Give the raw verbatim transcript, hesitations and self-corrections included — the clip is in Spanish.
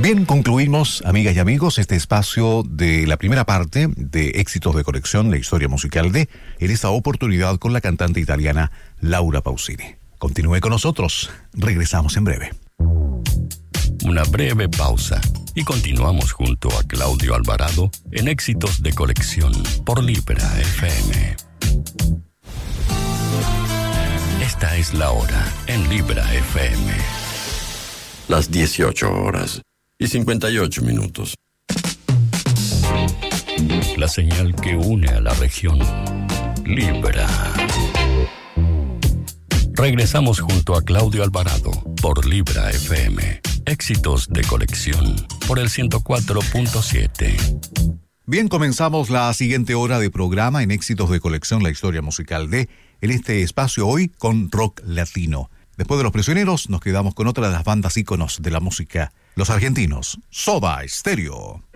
Bien, concluimos, amigas y amigos, este espacio de la primera parte de Éxitos de Colección, la historia musical de, en esta oportunidad con la cantante italiana Laura Pausini. Continúe con nosotros, regresamos en breve. Una breve pausa y continuamos junto a Claudio Alvarado en Éxitos de Colección por Libra F M. Esta es la hora en Libra F M. Las dieciocho horas y cincuenta y ocho minutos. La señal que une a la región. Libra. Regresamos junto a Claudio Alvarado por Libra F M. Éxitos de Colección por el ciento cuatro punto siete. Bien, comenzamos la siguiente hora de programa en Éxitos de Colección, la historia musical de, en este espacio hoy con rock latino. Después de Los Prisioneros, nos quedamos con otra de las bandas íconos de la música, los argentinos, Soda Stereo.